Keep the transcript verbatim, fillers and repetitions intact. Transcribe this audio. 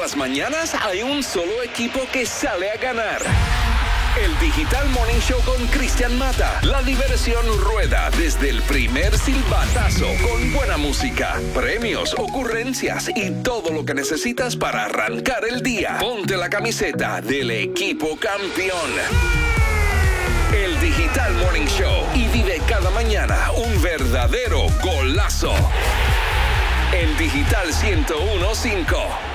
las mañanas hay un solo equipo que sale a ganar. El Digital Morning Show con Cristian Mata. La diversión rueda desde el primer silbatazo con buena música, premios, ocurrencias y todo lo que necesitas para arrancar el día. Ponte la camiseta del equipo campeón. El Digital Morning Show y vive cada mañana un verdadero golazo. En Digital ciento uno punto cinco.